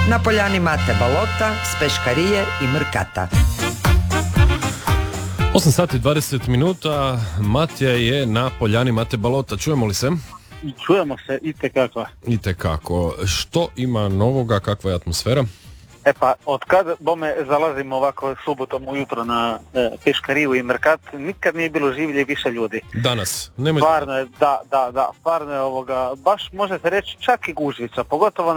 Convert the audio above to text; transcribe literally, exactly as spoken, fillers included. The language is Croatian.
na poljani Mate Balota s Peškarije i Mrkata. osam sati dvadeset minuta, Matija je na poljani Mate Balota. Čujemo li se? Čujemo se itekako. Itekako. Što ima novoga, kakva je atmosfera? E pa, od kad bome zalazimo ovako subotom ujutro na e, Peškariju i Mrkat, nikad nije bilo življe i više ljudi. Danas. Nemoj... Stvarno je, da, da, da, stvarno je ovoga, baš možete reći čak i gužvica, pogotovo